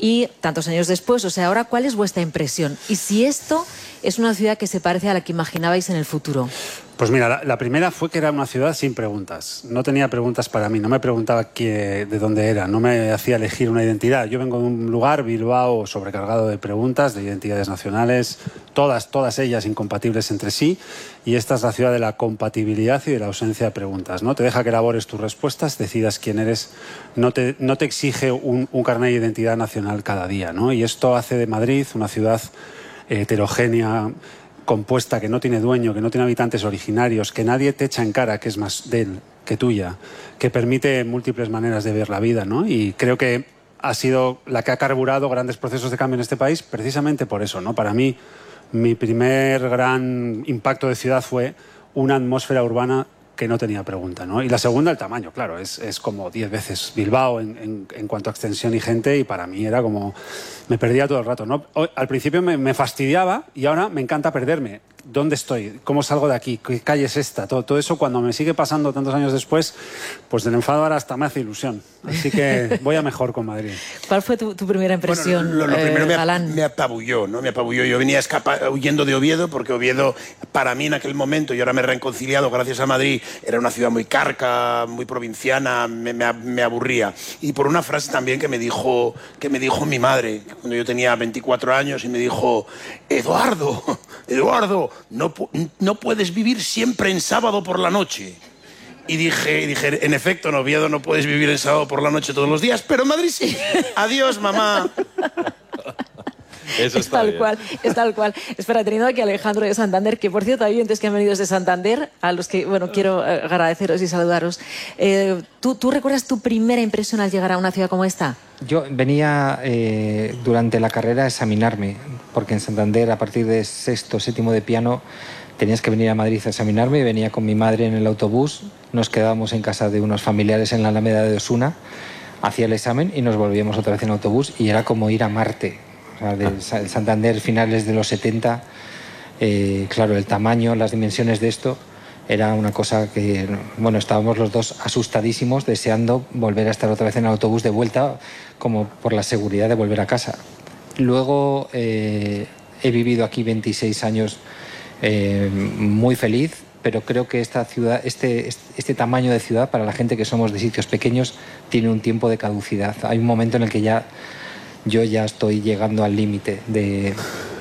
y tantos años después, o sea, ahora, ¿cuál es vuestra impresión? Y si esto es una ciudad que se parece a la que imaginabais en el futuro. Pues mira, la primera fue que era una ciudad sin preguntas. No tenía preguntas para mí, no me preguntaba de dónde era, no me hacía elegir una identidad. Yo vengo de un lugar, Bilbao, sobrecargado de preguntas, de identidades nacionales, todas ellas incompatibles entre sí, y esta es la ciudad de la compatibilidad y de la ausencia de preguntas, ¿no? Te deja que elabores tus respuestas, decidas quién eres, no te exige un carnet de identidad nacional cada día, ¿no? Y esto hace de Madrid una ciudad heterogénea, compuesta, que no tiene dueño, que no tiene habitantes originarios, que nadie te echa en cara que es más de él que tuya, que permite múltiples maneras de ver la vida, ¿no? Y creo que ha sido la que ha carburado grandes procesos de cambio en este país precisamente por eso, ¿no? Para mí, mi primer gran impacto de ciudad fue una atmósfera urbana que no tenía pregunta, ¿no? Y la segunda, el tamaño, claro, es como 10 veces Bilbao en cuanto a extensión y gente, y para mí era como... me perdía todo el rato, ¿no? Al principio me fastidiaba y ahora me encanta perderme. ¿Dónde estoy? ¿Cómo salgo de aquí? ¿Qué calle es esta? Todo eso, cuando me sigue pasando tantos años después, pues del enfado ahora hasta me hace ilusión. Así que voy a mejor con Madrid. ¿Cuál fue tu primera impresión, Bueno, lo primero Alan? me apabulló, ¿no? Me apabulló. Yo venía huyendo de Oviedo, porque Oviedo, para mí en aquel momento, y ahora me he reconciliado gracias a Madrid, era una ciudad muy carca, muy provinciana, me aburría. Y por una frase también que me dijo mi madre, cuando yo tenía 24 años, y me dijo: Eduardo, no puedes vivir siempre en sábado por la noche. Y dije, en efecto, en Oviedo no puedes vivir en sábado por la noche todos los días, pero en Madrid sí. Adiós, mamá. Eso es tal cual, es tal cual. Espera, teniendo aquí a Alejandro de Santander, que por cierto hay oyentes que han venido desde Santander, a los que, bueno, quiero agradeceros y saludaros. ¿Tú recuerdas tu primera impresión al llegar a una ciudad como esta? Yo venía durante la carrera a examinarme, porque en Santander, a partir de sexto, séptimo de piano, tenías que venir a Madrid a examinarme, y venía con mi madre en el autobús, nos quedábamos en casa de unos familiares en la Alameda de Osuna, hacía el examen y nos volvíamos otra vez en autobús, y era como ir a Marte. O sea, de Santander, finales de los 70, claro, el tamaño, las dimensiones de esto, era una cosa que, bueno, estábamos los dos asustadísimos, deseando volver a estar otra vez en el autobús de vuelta, como por la seguridad de volver a casa. Luego he vivido aquí 26 años muy feliz, pero creo que esta ciudad, este tamaño de ciudad, para la gente que somos de sitios pequeños, tiene un tiempo de caducidad. Hay un momento en el que yo ya estoy llegando al límite de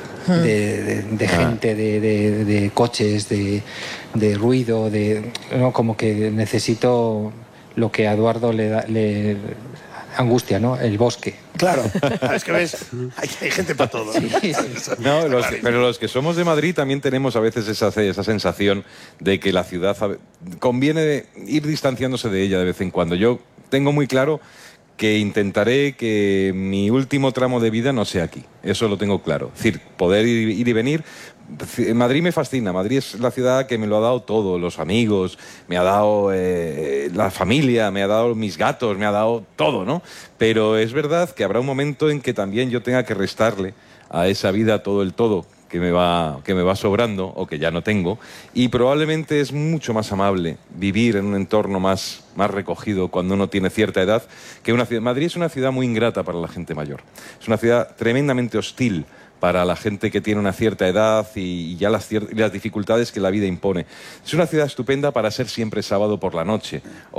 gente, de coches, de ruido, ¿no? Como que necesito lo que a Eduardo le angustia, ¿no? El bosque. Claro, es que ves, hay gente para todo. Sí, sí. No, pero los que somos de Madrid también tenemos a veces esa sensación de que la ciudad conviene ir distanciándose de ella de vez en cuando. Yo tengo muy claro que intentaré que mi último tramo de vida no sea aquí. Eso lo tengo claro. Es decir, poder ir y venir. Madrid me fascina. Madrid es la ciudad que me lo ha dado todo. Los amigos, me ha dado la familia, me ha dado mis gatos, me ha dado todo, ¿no? Pero es verdad que habrá un momento en que también yo tenga que restarle a esa vida todo el todo que me va sobrando o que ya no tengo, y probablemente es mucho más amable vivir en un entorno más recogido cuando uno tiene cierta edad que una ciudad. Madrid es una ciudad muy ingrata para la gente mayor, es una ciudad tremendamente hostil para la gente que tiene una cierta edad y ya las dificultades que la vida impone. Es una ciudad estupenda para ser siempre sábado por la noche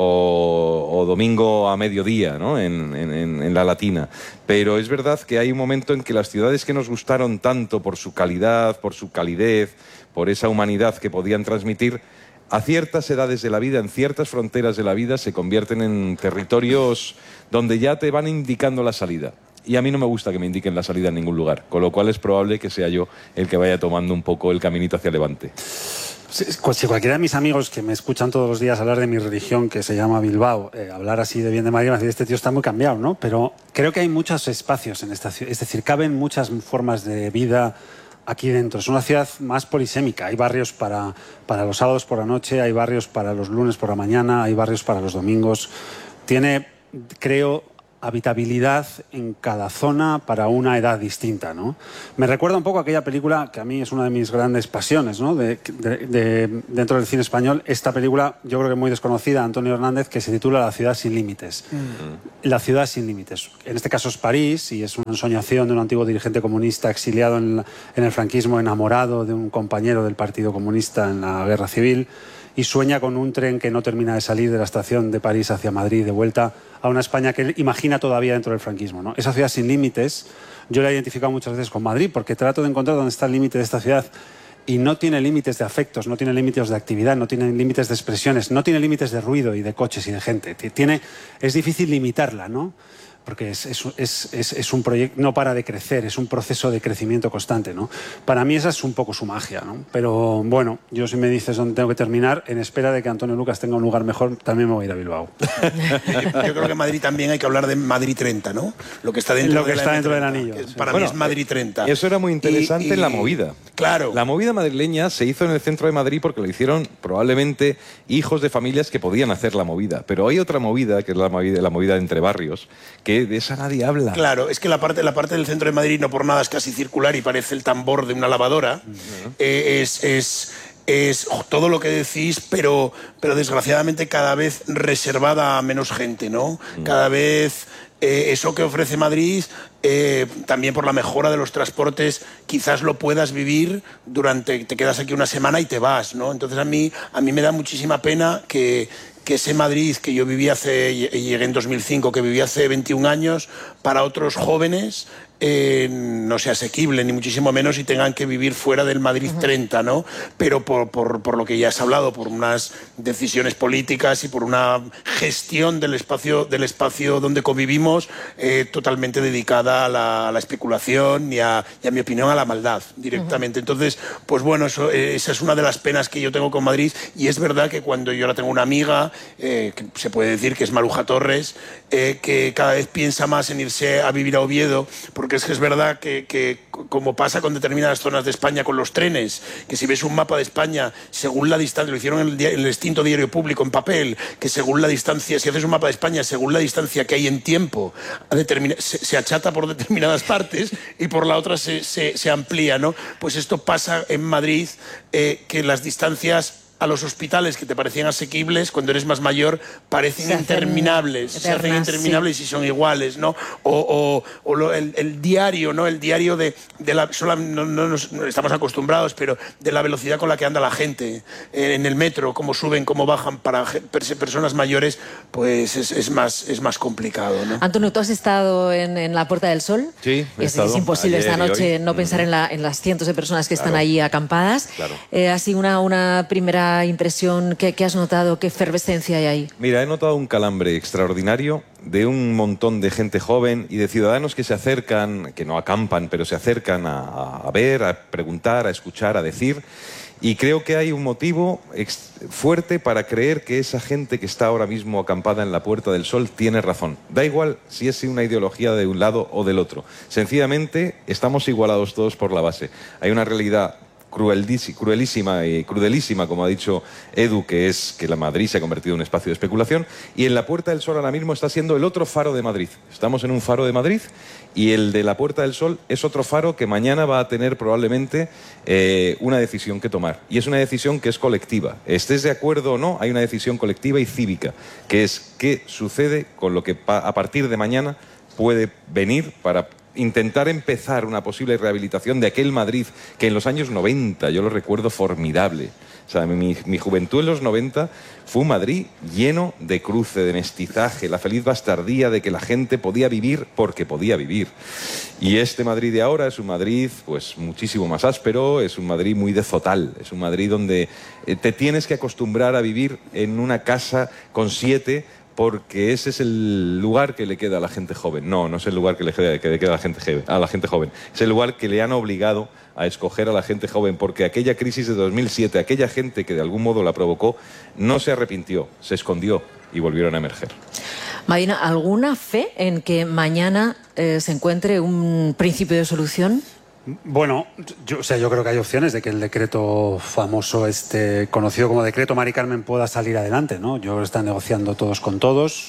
o domingo a mediodía, ¿no? en la Latina. Pero es verdad que hay un momento en que las ciudades que nos gustaron tanto por su calidad, por su calidez, por esa humanidad que podían transmitir, a ciertas edades de la vida, en ciertas fronteras de la vida, se convierten en territorios donde ya te van indicando la salida. Y a mí no me gusta que me indiquen la salida en ningún lugar, con lo cual es probable que sea yo el que vaya tomando un poco el caminito hacia Levante. Si cualquiera de mis amigos que me escuchan todos los días hablar de mi religión, que se llama Bilbao, hablar así de bien de Madrid, me dice, este tío está muy cambiado, ¿no? Pero creo que hay muchos espacios en esta ciudad, es decir, caben muchas formas de vida aquí dentro. Es una ciudad más polisémica. Hay barrios para los sábados por la noche, hay barrios para los lunes por la mañana, hay barrios para los domingos. Tiene, creo, habitabilidad en cada zona para una edad distinta, ¿no? Me recuerda un poco a aquella película que a mí es una de mis grandes pasiones, ¿no? Dentro del cine español, esta película, yo creo que muy desconocida, Antonio Hernández, que se titula La ciudad sin límites. La ciudad sin límites. En este caso es París y es una ensoñación de un antiguo dirigente comunista exiliado en el franquismo, enamorado de un compañero del Partido Comunista en la Guerra Civil, y sueña con un tren que no termina de salir de la estación de París hacia Madrid, de vuelta a una España que él imagina todavía dentro del franquismo, ¿no? Esa ciudad sin límites, yo la he identificado muchas veces con Madrid, porque trato de encontrar dónde está el límite de esta ciudad, y no tiene límites de afectos, no tiene límites de actividad, no tiene límites de expresiones, no tiene límites de ruido y de coches y de gente. Es difícil limitarla, ¿no? Porque es un proyecto, no para de crecer, es un proceso de crecimiento constante, ¿no? Para mí esa es un poco su magia, ¿no? Pero bueno, yo si me dices dónde tengo que terminar, en espera de que Antonio Lucas tenga un lugar mejor, también me voy a ir a Bilbao. Yo creo que en Madrid también hay que hablar de Madrid 30, ¿no? Lo que está dentro, del anillo. Sí. Para mí es Madrid 30. Eso era muy interesante en la movida. Claro. La movida madrileña se hizo en el centro de Madrid porque lo hicieron probablemente hijos de familias que podían hacer la movida. Pero hay otra movida, que es la movida de entre barrios, que de esa nadie habla. Claro, es que la parte del centro de Madrid no por nada es casi circular y parece el tambor de una lavadora. Es todo lo que decís, pero desgraciadamente cada vez reservada a menos gente, ¿no? Cada vez eso que ofrece Madrid, también por la mejora de los transportes, quizás lo puedas vivir te quedas aquí una semana y te vas, ¿no? Entonces a mí me da muchísima pena que ese Madrid que yo viví llegué en 2005, que viví hace 21 años, para otros jóvenes no sea asequible, ni muchísimo menos, y tengan que vivir fuera del Madrid 30, ¿no? Pero por lo que ya has hablado, por unas decisiones políticas y por una gestión del espacio donde convivimos totalmente dedicada a la especulación y a mi opinión, a la maldad directamente. Entonces, pues bueno, esa es una de las penas que yo tengo con Madrid, y es verdad que cuando yo ahora tengo una amiga, que se puede decir que es Maruja Torres, que cada vez piensa más en irse a vivir a Oviedo, porque es verdad que como pasa con determinadas zonas de España con los trenes, que si ves un mapa de España, según la distancia, lo hicieron en el extinto Diario Público en papel, que según la distancia, si haces un mapa de España, según la distancia que hay en tiempo, se achata por determinadas partes y por la otra se amplía, ¿no? Pues esto pasa en Madrid, que las distancias a los hospitales que te parecían asequibles, cuando eres más mayor, parecen interminables. Se hacen interminables, sí. Y son iguales, ¿no? El diario, ¿no? El diario de la... no estamos acostumbrados, pero de la velocidad con la que anda la gente en el metro, cómo suben, cómo bajan para personas mayores, pues es más complicado, ¿no? Antonio, ¿tú has estado en la Puerta del Sol? Sí, es imposible esta noche no pensar en las cientos de personas que están allí acampadas. Claro. ¿Ha sido una primera impresión? ¿Qué has notado? ¿Qué efervescencia hay ahí? Mira, he notado un calambre extraordinario de un montón de gente joven y de ciudadanos que se acercan, que no acampan, pero se acercan a ver, a preguntar, a escuchar, a decir. Y creo que hay un motivo fuerte para creer que esa gente que está ahora mismo acampada en la Puerta del Sol tiene razón. Da igual si es una ideología de un lado o del otro. Sencillamente estamos igualados todos por la base. Hay una realidad cruelísima y crudelísima, como ha dicho Edu, que es que la Madrid se ha convertido en un espacio de especulación, y en la Puerta del Sol ahora mismo está siendo el otro faro de Madrid. Estamos en un faro de Madrid y el de la Puerta del Sol es otro faro que mañana va a tener probablemente una decisión que tomar, y es una decisión que es colectiva. Estés de acuerdo o no, hay una decisión colectiva y cívica, que es qué sucede con lo que a partir de mañana puede venir para intentar empezar una posible rehabilitación de aquel Madrid que en los años 90, yo lo recuerdo formidable. O sea, mi juventud en los 90 fue un Madrid lleno de cruce, de mestizaje, la feliz bastardía de que la gente podía vivir porque podía vivir. Y este Madrid de ahora es un Madrid pues muchísimo más áspero, es un Madrid muy de zotal, es un Madrid donde te tienes que acostumbrar a vivir en una casa con 7, porque ese es el lugar que le queda a la gente joven. No es el lugar que le queda a la gente joven. Es el lugar que le han obligado a escoger a la gente joven, porque aquella crisis de 2007, aquella gente que de algún modo la provocó, no se arrepintió, se escondió y volvieron a emerger. Marina, ¿alguna fe en que mañana se encuentre un principio de solución? Bueno, yo creo que hay opciones de que el decreto famoso, conocido como decreto Mari Carmen, pueda salir adelante, ¿no? Yo creo que están negociando todos con todos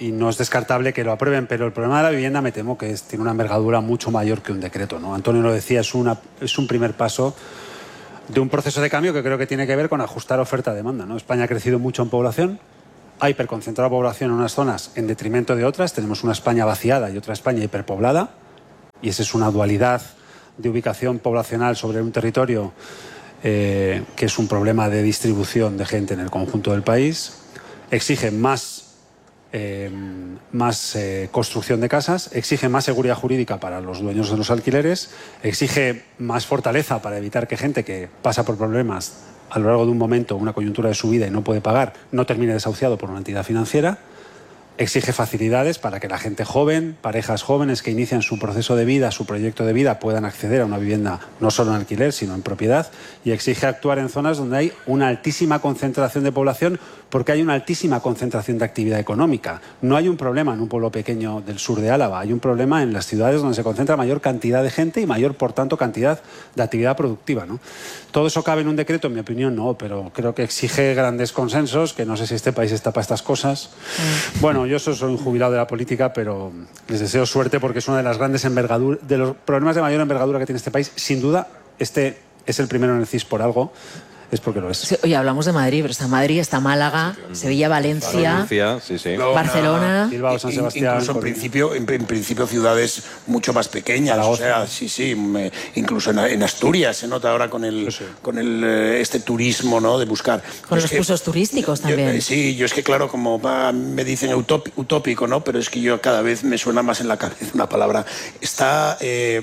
y no es descartable que lo aprueben, pero el problema de la vivienda me temo que tiene una envergadura mucho mayor que un decreto, ¿no? Antonio lo decía, es un primer paso de un proceso de cambio que creo que tiene que ver con ajustar oferta-demanda, ¿no? España ha crecido mucho en población, ha hiperconcentrado la población en unas zonas en detrimento de otras, tenemos una España vaciada y otra España hiperpoblada, y esa es una dualidad de ubicación poblacional sobre un territorio que es un problema de distribución de gente en el conjunto del país. Exige más construcción de casas, exige más seguridad jurídica para los dueños de los alquileres, exige más fortaleza para evitar que gente que pasa por problemas a lo largo de un momento, una coyuntura de su vida y no puede pagar, no termine desahuciado por una entidad financiera. Exige facilidades para que la gente joven, parejas jóvenes que inician su proceso de vida, su proyecto de vida, puedan acceder a una vivienda no solo en alquiler, sino en propiedad. Y exige actuar en zonas donde hay una altísima concentración de población, porque hay una altísima concentración de actividad económica. No hay un problema en un pueblo pequeño del sur de Álava, hay un problema en las ciudades donde se concentra mayor cantidad de gente y mayor, por tanto, cantidad de actividad productiva, ¿no? ¿Todo eso cabe en un decreto? En mi opinión, no, pero creo que exige grandes consensos, que no sé si este país está para estas cosas. Bueno, yo soy un jubilado de la política, pero les deseo suerte porque es una de las grandes envergaduras, de los problemas de mayor envergadura que tiene este país. Sin duda, este es el primero en el CIS por algo. Es porque lo es. Sí, oye, hablamos de Madrid, pero está Madrid, está Málaga, Sevilla, Valencia, Barcelona, Bilbao, San Sebastián. Incluso en principio ciudades mucho más pequeñas. Zaragoza. O sea, incluso en Asturias se nota ahora con este turismo, ¿no? De buscar. con los pisos turísticos también. Yo es que claro, como me dicen utópico, ¿no? Pero es que yo cada vez me suena más en la cabeza una palabra. Está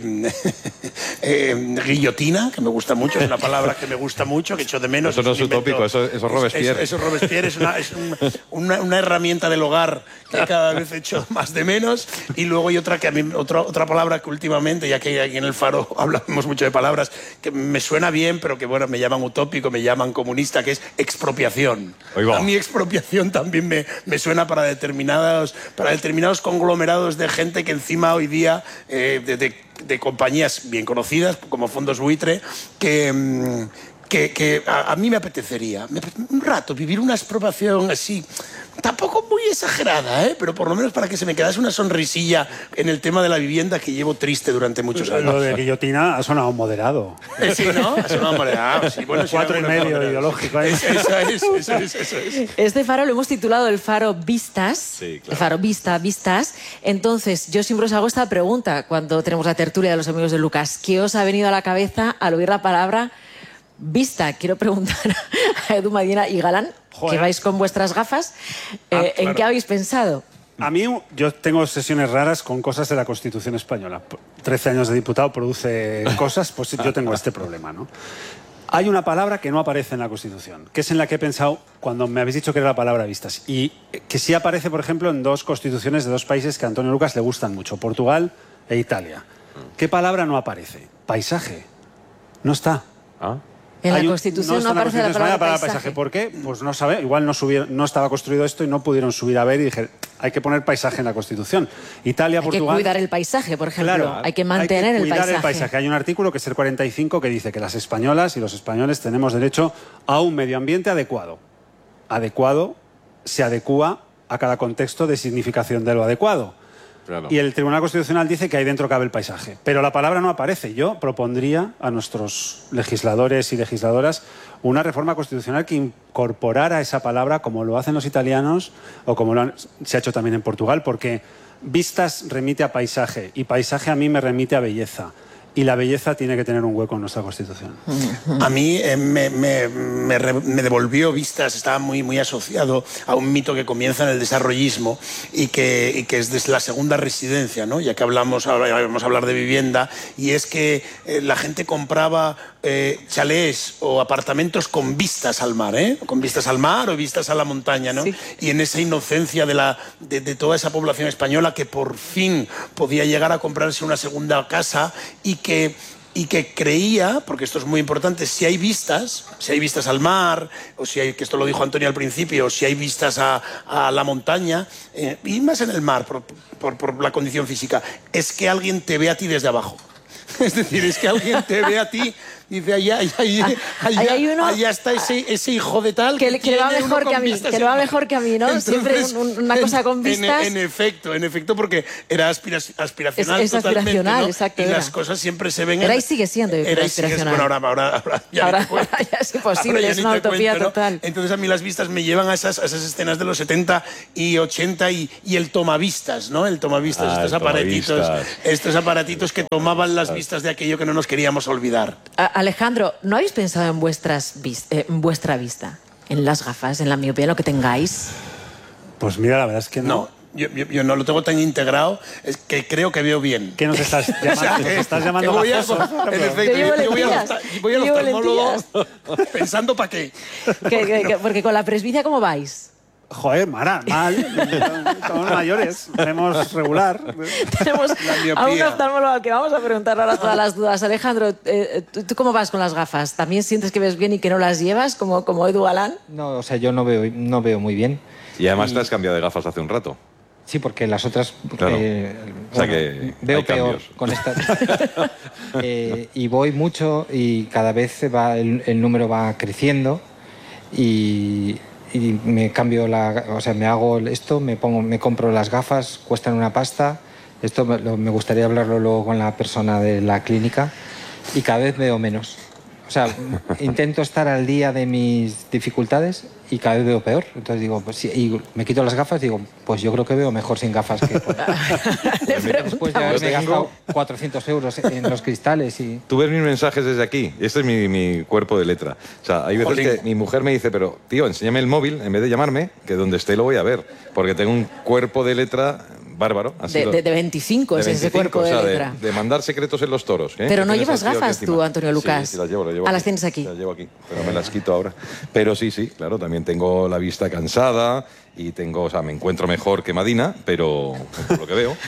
guillotina, que me gusta mucho, es una palabra que me gusta mucho, que he hecho de menos. Eso no es utópico, eso es Robespierre. Eso es Robespierre, es una herramienta del hogar que cada vez he hecho más de menos. Y luego hay otra palabra que últimamente, ya que aquí en el Faro hablamos mucho de palabras, que me suena bien, pero que bueno, me llaman utópico, me llaman comunista, que es expropiación. A mí expropiación también me suena para determinados conglomerados de gente que encima hoy día, de compañías bien conocidas, como fondos buitre, que a mí me apetecería un rato vivir una expropiación así, tampoco muy exagerada, pero por lo menos para que se me quedase una sonrisilla en el tema de la vivienda que llevo triste durante muchos años. Lo de guillotina ha sonado moderado. Sí, ¿no? Ha sonado moderado. Sí, bueno, 4,5 ideológico. Eso es. Este faro lo hemos titulado el Faro Vistas. Sí, claro. El Faro Vistas. Entonces, yo siempre os hago esta pregunta cuando tenemos la tertulia de los amigos de Lucas. ¿Qué os ha venido a la cabeza al oír la palabra vista? Quiero preguntar a Edu Madina y Galán, que vais con vuestras gafas, claro. ¿en qué habéis pensado? A mí, yo tengo obsesiones raras con cosas de la Constitución española. 13 años de diputado produce cosas, pues yo tengo este problema, ¿no? Hay una palabra que no aparece en la Constitución, que es en la que he pensado cuando me habéis dicho que era la palabra vistas, y que sí aparece, por ejemplo, en dos constituciones de dos países que a Antonio Lucas le gustan mucho, Portugal e Italia. ¿Qué palabra no aparece? Paisaje. No está. En la Constitución no aparece la palabra paisaje. ¿Por qué? Pues no sabe. Igual no estaba construido esto y no pudieron subir a ver y dije, hay que poner paisaje en la Constitución. Italia, Portugal... Hay que cuidar el paisaje, por ejemplo. Claro, hay que mantener el paisaje. Hay un artículo que es el 45 que dice que las españolas y los españoles tenemos derecho a un medio ambiente adecuado. Adecuado se adecúa a cada contexto de significación de lo adecuado. Claro. Y el Tribunal Constitucional dice que ahí dentro cabe el paisaje. Pero la palabra no aparece. Yo propondría a nuestros legisladores y legisladoras una reforma constitucional que incorporara esa palabra como lo hacen los italianos o como se ha hecho también en Portugal, porque vistas remite a paisaje y paisaje a mí me remite a belleza. Y la belleza tiene que tener un hueco en nuestra Constitución. A mí me devolvió vistas, estaba muy asociado a un mito que comienza en el desarrollismo y que es desde la segunda residencia, ¿no? Ya que vamos a hablar de vivienda, y es que la gente compraba chalés o apartamentos con vistas al mar, con vistas al mar o vistas a la montaña, ¿no? Sí. Y en esa inocencia de toda esa población española que por fin podía llegar a comprarse una segunda casa y que creía, porque esto es muy importante, si hay vistas al mar, o que esto lo dijo Antonio al principio, o si hay vistas a la montaña, y más en el mar, por la condición física, es que alguien te ve a ti desde abajo. Es decir, es que alguien te ve a ti Dice, allá está ese hijo de tal... Que le va mejor que a mí, que le va mejor que a mí, ¿no? Entonces, siempre una cosa con vistas. En efecto, porque era aspiracional es totalmente, aspiracional, ¿no? exacto. Y era. las cosas siempre se ven... Era y sigue siendo aspiracional. Bueno, ahora ya es imposible, ya es una utopía total. Entonces a mí las vistas me llevan a esas escenas de los 70 y 80 y el tomavistas, ¿no? El tomavistas, estos aparatitos que tomaban las vistas de aquello que no nos queríamos olvidar. Alejandro, ¿no habéis pensado en vuestra vista? En las gafas, en la miopía, en lo que tengáis. Pues mira, la verdad es que no. Yo no lo tengo tan integrado, es que creo que veo bien. ¿Qué nos estás llamando? ¿Te estás llamando gafoso? En efecto, yo voy al oftalmólogo pensando para qué. Porque con la presbicia, ¿cómo vais? Joder, Mara, mal. Somos mayores, vemos regular. Tenemos a un oftalmólogo al que vamos a preguntar ahora todas las dudas. Alejandro, ¿tú cómo vas con las gafas? ¿También sientes que ves bien y que no las llevas, como Edu Galán? No, o sea, yo no veo muy bien. Y además te has cambiado de gafas hace un rato. Sí, porque las otras... Claro. O sea que veo hay peor cambios. con estas. Y voy mucho y cada vez el número va creciendo y me cambio o sea, me hago esto, me compro las gafas, cuestan una pasta. Esto me gustaría hablarlo luego con la persona de la clínica y cada vez veo menos. O sea, intento estar al día de mis dificultades y cada vez veo peor. Entonces digo, pues sí, y me quito las gafas y digo, pues yo creo que veo mejor sin gafas que después de haberme gastado 400 euros en los cristales. Y... Tú ves mis mensajes desde aquí. Este es mi cuerpo de letra. O sea, hay veces que mi mujer me dice, pero tío, enséñame el móvil en vez de llamarme, que donde esté lo voy a ver. Porque tengo un cuerpo de letra... bárbaro. De 25 es ese cuerpo de letra. De mandar secretos en los toros. Pero no llevas gafas tú, Antonio Lucas. Sí, las llevo. Las tienes aquí. Las llevo aquí, pero me las quito ahora. Pero sí, claro, también tengo la vista cansada y me encuentro mejor que Madina, pero por lo que veo.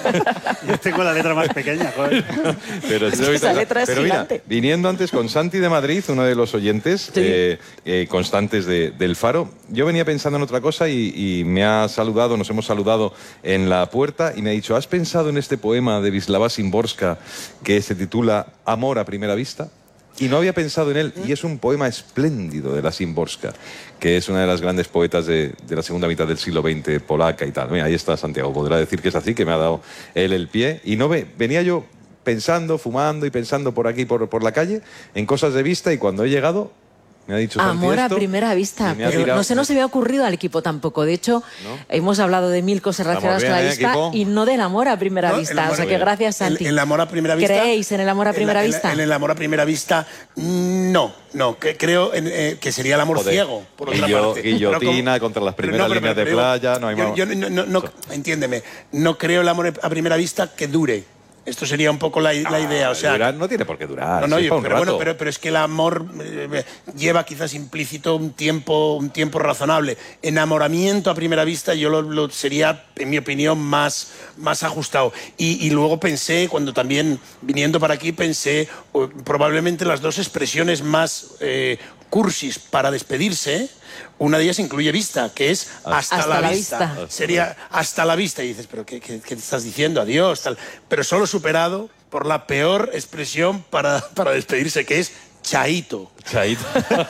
Yo tengo la letra más pequeña, joder. Pero esa letra es gigante. Mira, viniendo antes con Santi de Madrid, uno de los oyentes constantes del Faro, yo venía pensando en otra cosa y me ha saludado, nos hemos saludado en la puerta y me ha dicho, ¿has pensado en este poema de Wisława Szymborska que se titula Amor a primera vista? Y no había pensado en él, y es un poema espléndido de la Szymborska, que es una de las grandes poetas de la segunda mitad del siglo XX, polaca y tal. Mira, ahí está Santiago, podrá decir que es así, que me ha dado él el pie. Y venía yo pensando, fumando y pensando por aquí, por la calle, en cosas de vista, y cuando he llegado... Me ha dicho Amor a primera vista, pero no se nos había ocurrido al equipo tampoco. De hecho, hemos hablado de mil cosas relacionadas con la vista y no del amor a primera vista. O sea que gracias, Santi. ¿El amor a primera vista? ¿Creéis en el amor a primera vista? En el amor a primera vista, no. Creo que sería el amor ciego, por otra parte. Guillotina contra las primeras líneas de playa, no hay más. Entiéndeme, no creo el amor a primera vista que dure. Esto sería un poco la idea, o sea... No tiene por qué durar. Pero es que el amor lleva quizás implícito un tiempo razonable. Enamoramiento a primera vista yo lo sería, en mi opinión, más ajustado. Y luego pensé, cuando también, viniendo para aquí, pensé probablemente las dos expresiones más cursis para despedirse. Una de ellas incluye vista, que es hasta la vista. Sería hasta la vista. Y dices, ¿pero qué estás diciendo? Adiós. Tal. Pero solo superado por la peor expresión para despedirse, que es chaito. Chaito.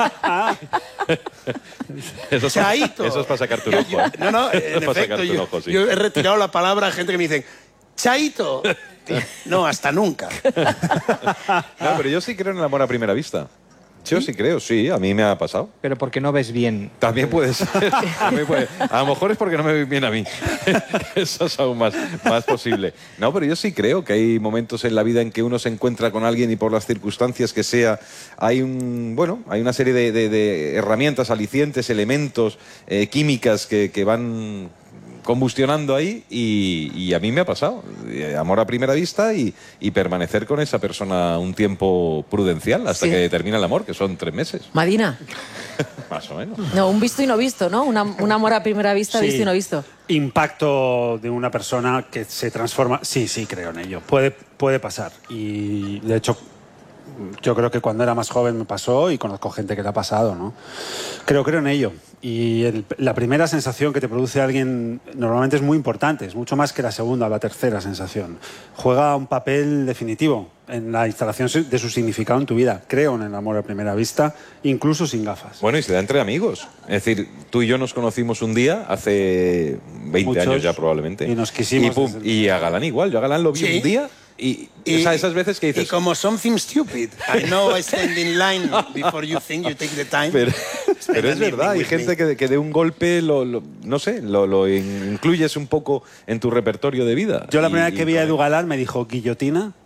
Chaito. Eso es para sacarte un ojo. En efecto, yo he retirado la palabra a gente que me dice, chaito. No, hasta nunca. No, pero yo sí creo en el amor a primera vista. Yo sí creo, sí, a mí me ha pasado. Pero porque no ves bien. También puede ser. A lo mejor es porque no me ves bien a mí. Eso es aún más posible. No, pero yo sí creo que hay momentos en la vida en que uno se encuentra con alguien y por las circunstancias que sea, hay una serie de herramientas, alicientes, elementos, químicas que van combustionando ahí y a mí me ha pasado. Amor a primera vista y permanecer con esa persona un tiempo prudencial hasta que termina el amor, que son 3 meses. Madina. Más o menos. No, un visto y no visto, ¿no? Un amor a primera vista, visto y no visto. Impacto de una persona que se transforma. Sí, creo en ello. Puede pasar. Y de hecho, yo creo que cuando era más joven me pasó y conozco gente que le ha pasado, ¿no? Creo en ello. Y la primera sensación que te produce alguien normalmente es muy importante, es mucho más que la segunda o la tercera sensación. Juega un papel definitivo en la instalación de su significado en tu vida. Creo en el amor a primera vista, incluso sin gafas. Bueno, y se da entre amigos. Es decir, tú y yo nos conocimos un día, hace 20 Muchos, años ya probablemente. y nos quisimos Y, pum, desde- y a Galán igual. Yo a Galán lo vi Sí. un día y o sea, esas veces que Y dices... como something stupid, I know I stand in line before you think you take the time. Pero, Spend pero es an verdad, hay evening with gente me. que de un golpe no sé, lo incluyes un poco en tu repertorio de vida. Yo la primera Y- vez que vi a Edu Galán me dijo guillotina